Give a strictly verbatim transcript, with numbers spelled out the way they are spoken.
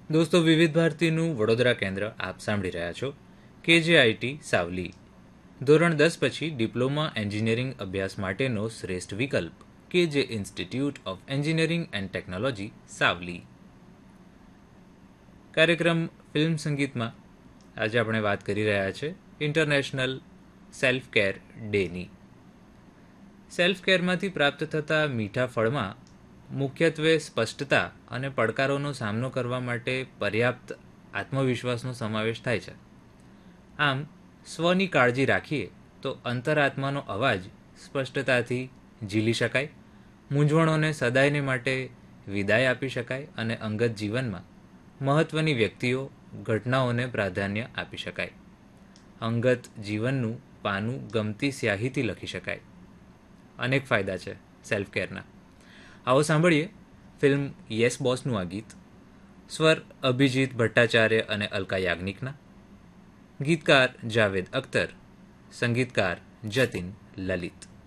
દોસ્તો, વિવિધ ભારતીનું વડોદરા કેન્દ્ર આપ સાંભળી રહ્યા છો. કેજેઆઈટી સાવલી. ધોરણ દસ પછી ડિપ્લોમા એન્જિનિયરિંગ અભ્યાસ માટેનો શ્રેષ્ઠ વિકલ્પ કેજે institute of engineering and technology Savli. કાર્યક્રમ ફિલ્મ સંગીતમાં આજે આપણે વાત કરી રહ્યા છે ઇન્ટરનેશનલ સેલ્ફ કેર ડેની. સેલ્ફ કેરમાંથી પ્રાપ્ત થતા મીઠા ફળમાં મુખ્યત્વે સ્પષ્ટતા અને પડકારોનો સામનો કરવા માટે પર્યાપ્ત આત્મવિશ્વાસનો સમાવેશ થાય છે. આમ સ્વની કાળજી રાખીએ તો અંતરાત્માનો અવાજ સ્પષ્ટતાથી ઝીલી શકાય, મૂંઝવણોને સદાયને માટે વિદાય આપી શકાય અને અંગત જીવનમાં મહત્ત્વની વ્યક્તિઓ, ઘટનાઓને પ્રાધાન્ય આપી શકાય. અંગત જીવનનું પાનું ગમતી સ્યાહીથી લખી શકાય. અનેક ફાયદા છે સેલ્ફ કેરના. આવો સાંભળીએ ફિલ્મ યસ બોસનું આ ગીત. સ્વર અભિજીત ભટ્ટાચાર્ય અને અલકા યાજ્ઞિકના. ગીતકાર જાવેદ અખ્તર, સંગીતકાર જતિન લલિત.